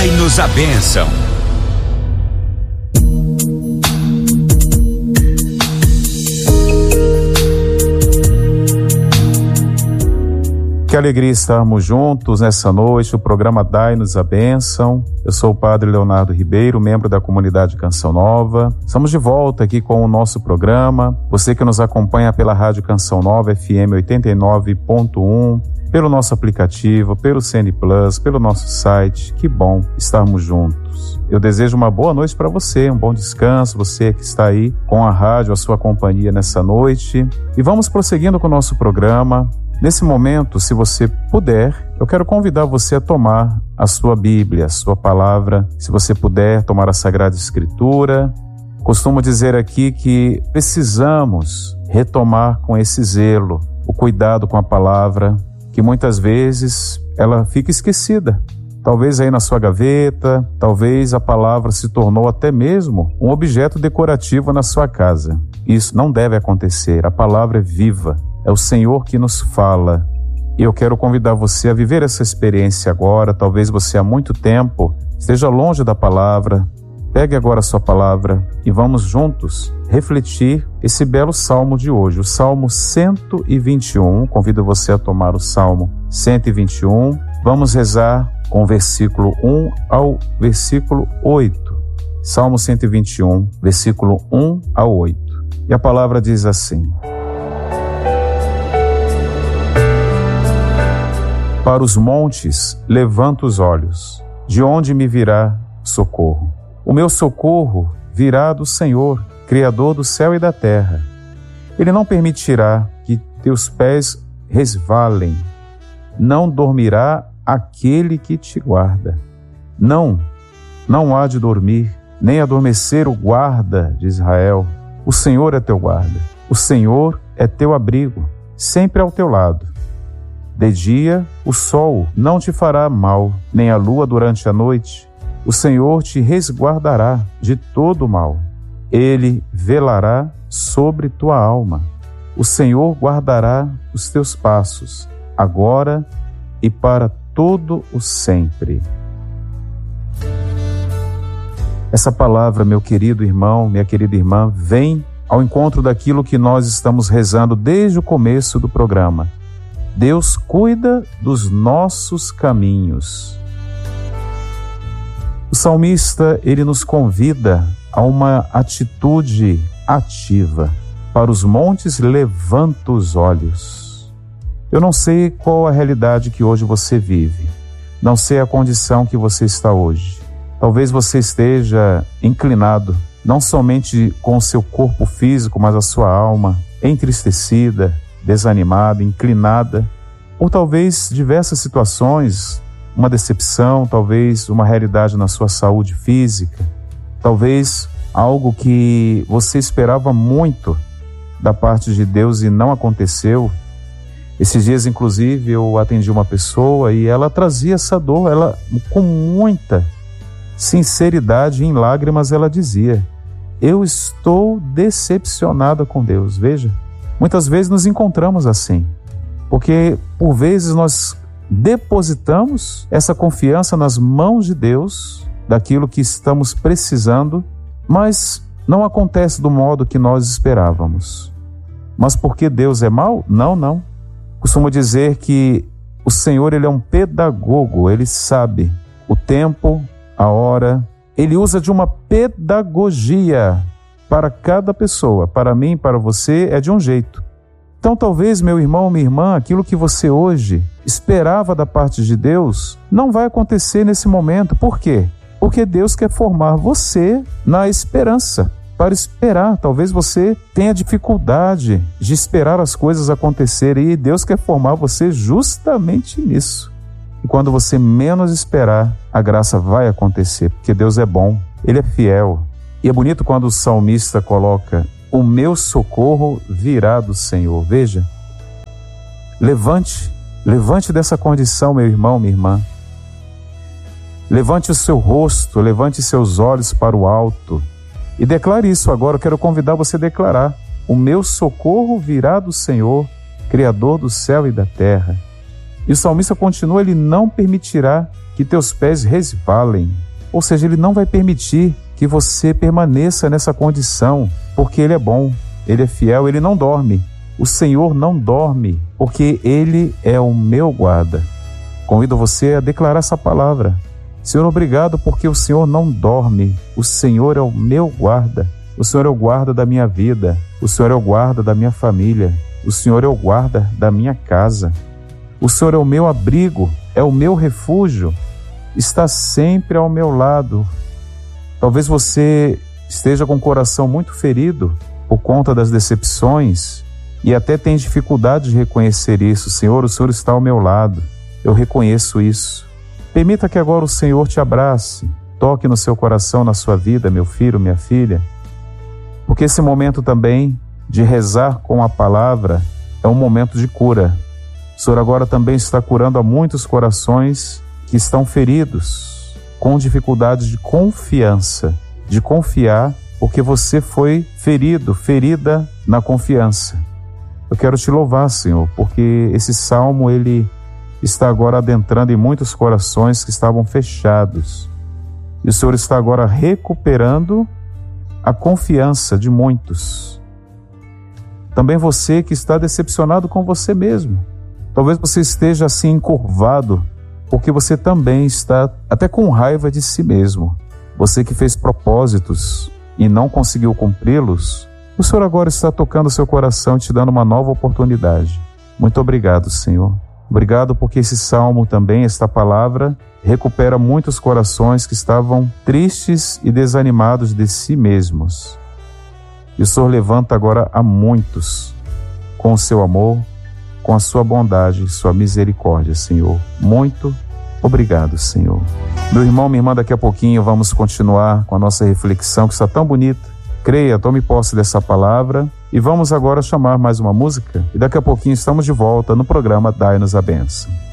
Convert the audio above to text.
Dai-nos a bênção. Que alegria estarmos juntos nessa noite, o programa Dai-nos a Bênção. Eu sou o Padre Leonardo Ribeiro, membro da comunidade Canção Nova. Estamos de volta aqui com o nosso programa. Você que nos acompanha pela Rádio Canção Nova, FM 89.1, pelo nosso aplicativo, pelo CN Plus, pelo nosso site. Que bom estarmos juntos. Eu desejo uma boa noite para você, um bom descanso, você que está aí com a rádio, a sua companhia nessa noite. E vamos prosseguindo com o nosso programa. Nesse momento, se você puder, eu quero convidar você a tomar a sua Bíblia, a sua palavra. Se você puder, tomar a Sagrada Escritura. Costumo dizer aqui que precisamos retomar com esse zelo o cuidado com a palavra, que muitas vezes ela fica esquecida. Talvez aí na sua gaveta, talvez a palavra se tornou até mesmo um objeto decorativo na sua casa. Isso não deve acontecer. A palavra é viva. É o Senhor que nos fala. E eu quero convidar você a viver essa experiência agora. Talvez você há muito tempo esteja longe da palavra. Pegue agora a sua palavra e vamos juntos refletir esse belo salmo de hoje, o Salmo 121. Convido você a tomar o Salmo 121. Vamos rezar com o versículo 1 ao versículo 8. Salmo 121, versículo 1 ao 8. E a palavra diz assim: Para os montes levanto os olhos, de onde me virá socorro? O meu socorro virá do Senhor, Criador do céu e da terra. Ele não permitirá que teus pés resvalem, não dormirá aquele que te guarda. Não há de dormir, nem adormecer o guarda de Israel. O Senhor é teu guarda, o Senhor é teu abrigo, sempre ao teu lado. De dia, o sol não te fará mal, nem a lua durante a noite. O Senhor te resguardará de todo o mal. Ele velará sobre tua alma. O Senhor guardará os teus passos, agora e para todo o sempre. Essa palavra, meu querido irmão, minha querida irmã, vem ao encontro daquilo que nós estamos rezando desde o começo do programa. Deus cuida dos nossos caminhos. O salmista, ele nos convida a uma atitude ativa. Para os montes levanto os olhos. Eu não sei qual a realidade que hoje você vive. Não sei a condição que você está hoje. Talvez você esteja inclinado, não somente com o seu corpo físico, mas a sua alma entristecida, desanimada, inclinada, ou talvez diversas situações, uma decepção, talvez uma realidade na sua saúde física, talvez algo que você esperava muito da parte de Deus e não aconteceu. Esses dias, inclusive, eu atendi uma pessoa e ela trazia essa dor, ela com muita sinceridade, em lágrimas, ela dizia: eu estou decepcionada com Deus. Veja, muitas vezes nos encontramos assim, porque por vezes nós depositamos essa confiança nas mãos de Deus, daquilo que estamos precisando, mas não acontece do modo que nós esperávamos. Mas porque Deus é mau? Não. Costumo dizer que o Senhor, ele é um pedagogo, ele sabe o tempo, a hora, ele usa de uma pedagogia para cada pessoa. Para mim, para você, é de um jeito. Então, talvez, meu irmão, minha irmã, aquilo que você hoje esperava da parte de Deus não vai acontecer nesse momento. Por quê? Porque Deus quer formar você na esperança, para esperar. Talvez você tenha dificuldade de esperar as coisas acontecerem e Deus quer formar você justamente nisso. E quando você menos esperar, a graça vai acontecer, porque Deus é bom, Ele é fiel. E é bonito quando o salmista coloca: o meu socorro virá do Senhor. Veja, levante dessa condição, meu irmão, minha irmã. Levante o seu rosto, levante seus olhos para o alto e declare isso agora. Eu quero convidar você a declarar: o meu socorro virá do Senhor, Criador do céu e da terra. E o salmista continua: ele não permitirá que que teus pés resvalem. Ou seja, Ele não vai permitir que você permaneça nessa condição, porque Ele é bom, Ele é fiel, Ele não dorme. O Senhor não dorme, porque Ele é o meu guarda. Convido você a declarar essa palavra. Senhor, obrigado porque o Senhor não dorme. O Senhor é o meu guarda. O Senhor é o guarda da minha vida. O Senhor é o guarda da minha família. O Senhor é o guarda da minha casa. O Senhor é o meu abrigo, é o meu refúgio. Está sempre ao meu lado. Talvez você esteja com o coração muito ferido por conta das decepções e até tem dificuldade de reconhecer isso. Senhor, o Senhor está ao meu lado. Eu reconheço isso. Permita que agora o Senhor te abrace, toque no seu coração, na sua vida, meu filho, minha filha. Porque esse momento também de rezar com a palavra é um momento de cura. O Senhor agora também está curando a muitos corações que estão feridos, com dificuldades de confiança, de confiar, porque você foi ferido, ferida na confiança. Eu quero te louvar, Senhor, porque esse salmo, ele está agora adentrando em muitos corações que estavam fechados. E o Senhor está agora recuperando a confiança de muitos. Também você que está decepcionado com você mesmo. Talvez você esteja assim encurvado, porque você também está até com raiva de si mesmo. Você que fez propósitos e não conseguiu cumpri-los, o Senhor agora está tocando seu coração e te dando uma nova oportunidade. Muito obrigado, Senhor. Obrigado porque esse salmo também, esta palavra, recupera muitos corações que estavam tristes e desanimados de si mesmos. E o Senhor levanta agora a muitos com o seu amor, com a sua bondade e sua misericórdia, Senhor. Muito obrigado, Senhor. Meu irmão, minha irmã, daqui a pouquinho vamos continuar com a nossa reflexão que está tão bonita. Creia, tome posse dessa palavra e vamos agora chamar mais uma música e daqui a pouquinho estamos de volta no programa Dai-nos a Bênção.